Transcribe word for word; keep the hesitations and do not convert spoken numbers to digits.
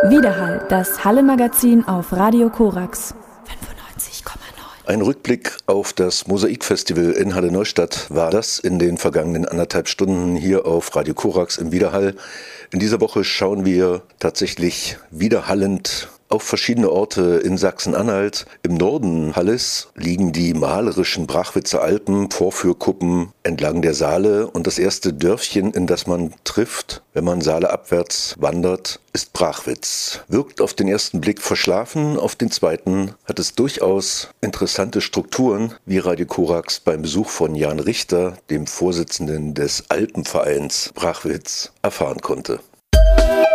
Widerhall, das Halle-Magazin auf Radio Korax. fünfundneunzig Komma neun. Ein Rückblick auf das Mosaikfestival in Halle-Neustadt war das in den vergangenen anderthalb Stunden hier auf Radio Korax im Widerhall. In dieser Woche schauen wir tatsächlich widerhallend auf verschiedene Orte in Sachsen-Anhalt. Im Norden Halles liegen die malerischen Brachwitzer Alpen, Vorführkuppen entlang der Saale. Und das erste Dörfchen, in das man trifft, wenn man Saale abwärts wandert, ist Brachwitz. Wirkt auf den ersten Blick verschlafen, auf den zweiten hat es durchaus interessante Strukturen, wie Radio Korax beim Besuch von Jan Richter, dem Vorsitzenden des Alpenvereins Brachwitz, erfahren konnte.